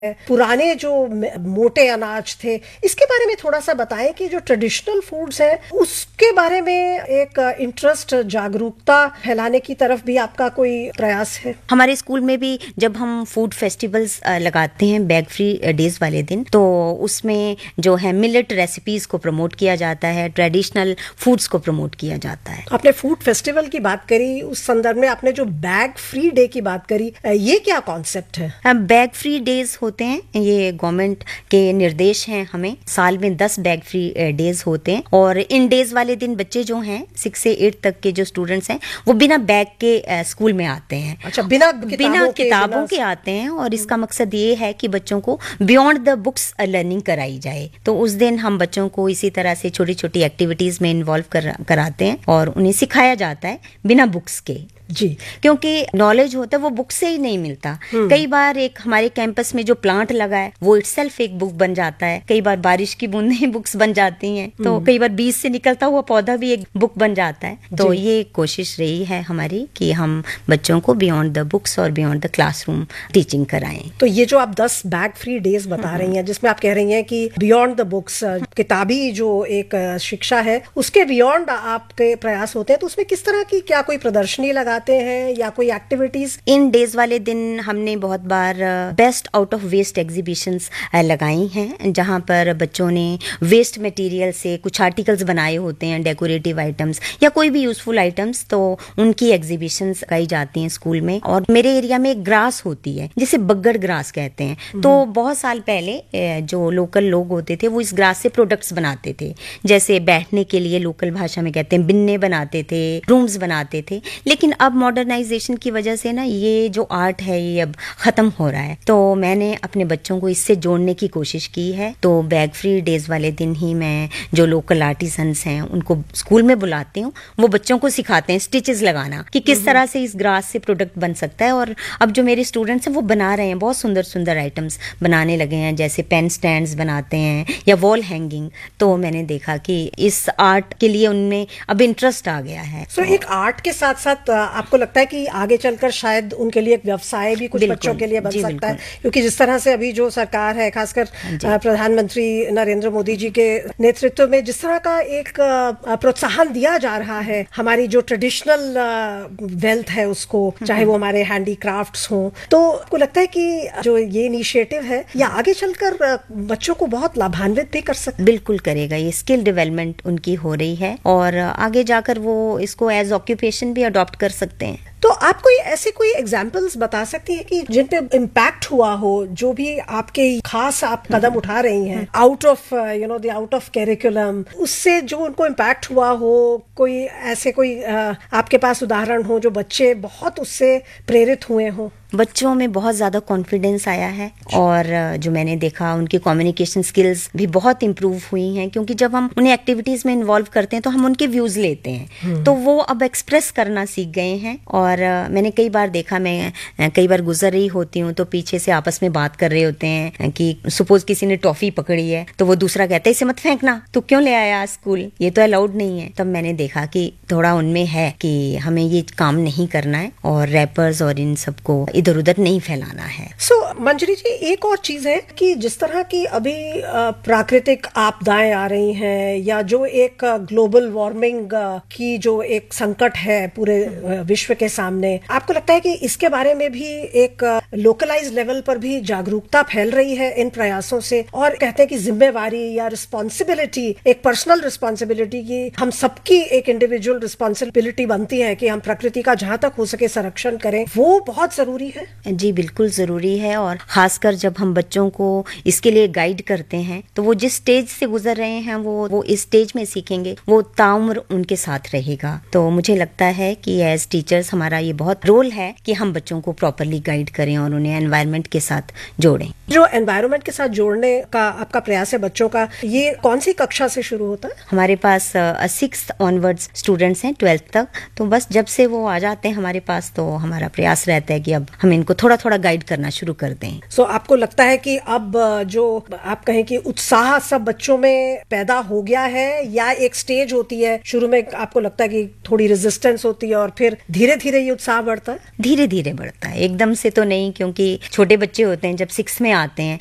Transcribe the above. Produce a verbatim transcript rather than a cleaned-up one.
पुराने जो मोटे अनाज थे, इसके बारे में थोड़ा सा बताएं कि जो ट्रेडिशनल फूड्स हैं उसके बारे में एक इंटरेस्ट, जागरूकता फैलाने की तरफ भी आपका कोई प्रयास है? हमारे स्कूल में भी जब हम फूड फेस्टिवल्स लगाते हैं बैग फ्री डेज वाले दिन, तो उसमें जो है मिलेट रेसिपीज को प्रमोट किया जाता है, ट्रेडिशनल फूड्स को प्रमोट किया जाता है। आपने फूड फेस्टिवल की बात करी, उस संदर्भ में आपने जो बैग फ्री डे की बात करी, ये क्या कॉन्सेप्ट है? बैग फ्री डेज होते हैं, ये गवर्नमेंट के निर्देश हैं, हमें साल में दस बैग फ्री डेज होते हैं और इन डेज वाले दिन बच्चे जो हैं सिक्स से एट तक के जो स्टूडेंट्स हैं वो बिना बैग के स्कूल में आते हैं। अच्छा, बिना किताबों बिना के, किताबों के आते हैं और इसका मकसद ये है कि बच्चों को बियॉन्ड द बुक्स लर्निंग कराई जाए। तो उस दिन हम बच्चों को इसी तरह से छोटी छोटी एक्टिविटीज में इन्वॉल्व कर, कराते हैं और उन्हें सिखाया जाता है बिना बुक्स के जी, क्योंकि नॉलेज होता है वो बुक से ही नहीं मिलता। कई बार एक हमारे कैंपस में जो प्लांट लगा है वो इटसेल्फ एक बुक बन जाता है, कई बार बारिश की बूंदें बुक्स बन जाती हैं, तो कई बार बीज से निकलता हुआ पौधा भी एक बुक बन जाता है। तो ये कोशिश रही है हमारी कि हम बच्चों को बियॉन्ड द बुक्स और बियॉन्ड द क्लासरूम टीचिंग कराएं। तो ये जो आप दस बैग फ्री डेज बता रही हैं, जिसमें आप कह रही हैं कि बियॉन्ड द बुक्स, किताबी जो एक शिक्षा है उसके बियॉन्ड आपके प्रयास होते हैं, तो उसमें किस तरह की, क्या कोई प्रदर्शनी लगा हैं या कोई एक्टिविटीज? इन डेज वाले दिन हमने बहुत बार best out of waste exhibitions लगाई हैं, जहां पर बच्चों ने वेस्ट मटेरियल से कुछ आर्टिकल्स बनाए होते हैं, डेकोरेटिव आइटम्स या कोई भी यूजफुल आइटम्स, तो उनकी एग्जीबिशंस लगाई जाती हैं स्कूल में। और मेरे एरिया में एक ग्रास होती है जिसे बग्गड़ ग्रास कहते हैं। तो बहुत साल पहले जो लोकल लोग होते थे वो इस ग्रास से प्रोडक्ट्स बनाते थे, जैसे बैठने के लिए लोकल भाषा में कहते हैं बिन्ने बनाते थे, रूम्स बनाते थे। लेकिन अब मॉडर्नाइजेशन की वजह से ना ये जो आर्ट है ये अब खत्म हो रहा है, तो मैंने अपने बच्चों को इससे जोड़ने की कोशिश की है। तो बैग फ्री डेज वाले दिन ही मैं जो लोकल आर्टिसंस हैं उनको स्कूल में बुलाती हूँ, वो बच्चों को सिखाते हैं स्टिचेस लगाना कि किस तरह से इस ग्रास से प्रोडक्ट बन सकता है। और अब जो मेरे स्टूडेंट्स हैं वो बना रहे हैं, बहुत सुंदर सुंदर आइटम्स बनाने लगे हैं, जैसे पेन स्टैंड्स बनाते हैं या वॉल हैंगिंग। तो मैंने देखा कि इस आर्ट के लिए उनमें अब इंटरेस्ट आ गया है। so, एक आर्ट के साथ साथ आपको लगता है कि आगे चलकर शायद उनके लिए एक व्यवसाय भी कुछ बच्चों के लिए बन सकता है? क्योंकि जिस तरह से अभी जो सरकार है, खासकर प्रधानमंत्री नरेंद्र मोदी जी के नेतृत्व में जिस तरह का एक प्रोत्साहन दिया जा रहा है हमारी जो ट्रेडिशनल वेल्थ है उसको, चाहे वो हमारे हैंडीक्राफ्ट्स हों, तो आपको लगता है कि जो ये इनिशिएटिव है या आगे चलकर बच्चों को बहुत लाभान्वित भी कर सकता है? बिल्कुल करेगा, ये स्किल डेवलपमेंट उनकी हो रही है और आगे जाकर वो इसको एज ऑक्यूपेशन भी अडॉप्ट कर सकते हैं। तो आप कोई ऐसे कोई एग्जाम्पल्स बता सकती हैं कि जिन पे इम्पैक्ट हुआ हो, जो भी आपके खास आप कदम उठा रही हैं out of you know the out of curriculum, उससे जो उनको इम्पैक्ट हुआ हो, कोई ऐसे कोई uh, आपके पास उदाहरण हो जो बच्चे बहुत उससे प्रेरित हुए हों? बच्चों में बहुत ज़्यादा कॉन्फिडेंस आया है और जो मैंने देखा उनकी कम्युनिकेशन स्किल्स भी बहुत इम्प्रूव हुई हैं, क्योंकि जब हम उन्हें एक्टिविटीज़ में इन्वॉल्व करते हैं तो हम उनके व्यूज़ लेते हैं, तो वो अब एक्सप्रेस करना सीख गए हैं। और मैंने कई बार देखा, मैं कई बार गुजर रही होती हूँ तो पीछे से आपस में बात कर रहे होते हैं कि सपोज किसी ने टॉफ़ी पकड़ी है तो वो दूसरा कहता है इसे मत फेंकना, तो क्यों ले आया स्कूल, ये तो अलाउड नहीं है। तब मैंने देखा कि थोड़ा उनमें है कि हमें ये काम नहीं करना है और रैपर्स और इन सबको इधर उधर नहीं फैलाना है। सो so, मंजरी जी, एक और चीज है कि जिस तरह की अभी प्राकृतिक आपदाएं आ रही हैं या जो एक ग्लोबल वार्मिंग की जो एक संकट है पूरे विश्व के सामने, आपको लगता है कि इसके बारे में भी एक लोकलाइज लेवल पर भी जागरूकता फैल रही है इन प्रयासों से? और कहते हैं कि जिम्मेवारी या रिस्पॉन्सिबिलिटी, एक पर्सनल रिस्पॉन्सिबिलिटी की, हम सबकी एक इंडिविजुअल रिस्पॉन्सिबिलिटी बनती है कि हम प्रकृति का जहां तक हो सके संरक्षण करें, वो बहुत जरूरी है। जी बिल्कुल जरूरी है, और खासकर जब हम बच्चों को इसके लिए गाइड करते हैं तो वो जिस स्टेज से गुजर रहे हैं वो वो इस स्टेज में सीखेंगे, वो ताउम्र उनके साथ रहेगा। तो मुझे लगता है कि एज टीचर्स हमारा ये बहुत रोल है कि हम बच्चों को प्रॉपरली गाइड करें और उन्हें एनवायरनमेंट के साथ जोड़ें। जो एनवायरनमेंट के साथ जोड़ने का आपका प्रयास है बच्चों का, ये कौन सी कक्षा से शुरू होता है? हमारे पास सिक्स्थ ऑनवर्ड्स स्टूडेंट्स हैं, ट्वेल्थ तक। तो बस जब से वो आ जाते हैं हमारे पास तो हमारा प्रयास रहता है कि अब हम इनको थोड़ा थोड़ा गाइड करना शुरू कर दें। सो so, आपको लगता है कि अब जो आप कहें कि उत्साह सब बच्चों में पैदा हो गया है, या एक स्टेज होती है शुरू में आपको लगता है कि थोड़ी रेजिस्टेंस होती है और फिर धीरे धीरे ये उत्साह बढ़ता है? धीरे धीरे बढ़ता है, एकदम से तो नहीं, क्योंकि छोटे बच्चे होते हैं जब सिक्स में आते हैं